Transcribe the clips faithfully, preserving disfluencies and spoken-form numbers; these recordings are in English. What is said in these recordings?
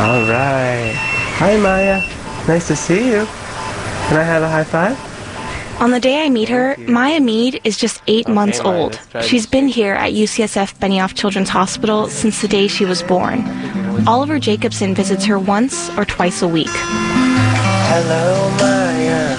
All right. Hi, Maya. Nice to see you. Can I have a high five? On the day I meet her, Maya Mead is just eight Okay, months Maya, old. let's try She's this. been here at U C S F Benioff Children's Hospital since the day she was born. Oliver Jacobson visits her once or twice a week. Hello, Maya.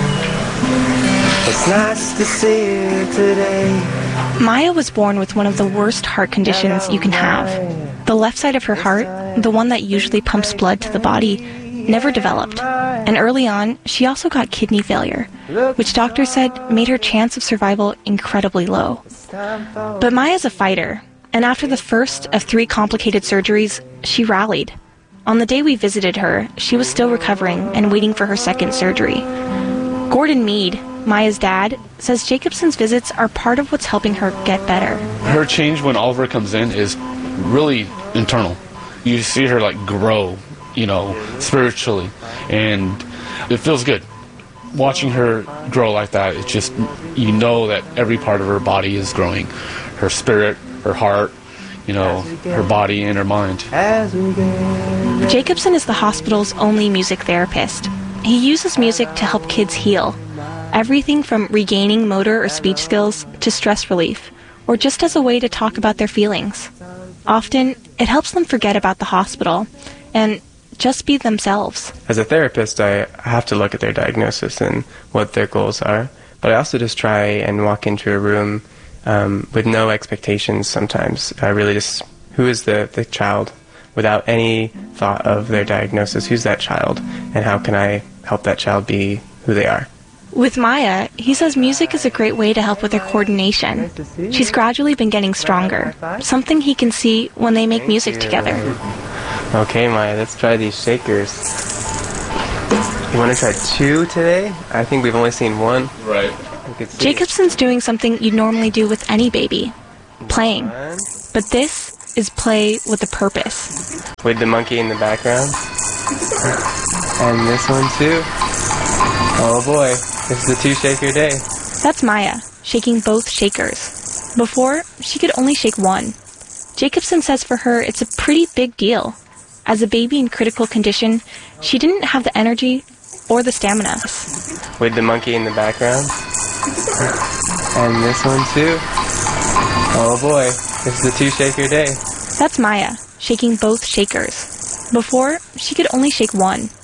It's nice to see you today. Maya was born with one of the worst heart conditions you can have. The left side of her heart, the one that usually pumps blood to the body, never developed. And early on, she also got kidney failure, which doctors said made her chance of survival incredibly low. But Maya's a fighter, and after the first of three complicated surgeries, she rallied. On the day we visited her, she was still recovering and waiting for her second surgery. Gordon Mead, Maya's dad, says Jacobson's visits are part of what's helping her get better. Her change when Oliver comes in is really internal. You see her like grow, you know, spiritually, and it feels good. Watching her grow like that, it's just, you know that every part of her body is growing. Her spirit, her heart, you know, her body and her mind. Jacobson is the hospital's only music therapist. He uses music to help kids heal. Everything from regaining motor or speech skills to stress relief, or just as a way to talk about their feelings. Often, it helps them forget about the hospital and just be themselves. As a therapist, I have to look at their diagnosis and what their goals are. But I also just try and walk into a room um, with no expectations sometimes. I really just, who is the, the child? Without any thought of their diagnosis, who's that child? And how can I help that child be who they are? With Maya, he says music is a great way to help with her coordination. She's gradually been getting stronger, something he can see when they make music together. Okay, Maya, let's try these shakers. You want to try two today? I think we've only seen one. Right. Jacobson's doing something you'd normally do with any baby, playing. But this is play with a purpose. With the monkey in the background. And this one too. Oh boy, this is a two-shaker day. That's Maya, shaking both shakers. Before, she could only shake one. Jacobson says for her it's a pretty big deal. As a baby in critical condition, she didn't have the energy or the stamina. With the monkey in the background. And this one too. Oh boy, this is a two-shaker day. That's Maya, shaking both shakers. Before, she could only shake one.